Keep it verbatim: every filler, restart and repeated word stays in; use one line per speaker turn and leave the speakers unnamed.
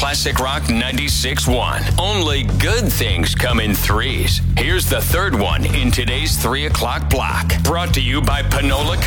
Classic Rock ninety-six point one. Only good things come in threes. Here's the third one in today's three o'clock block. Brought to you by Panola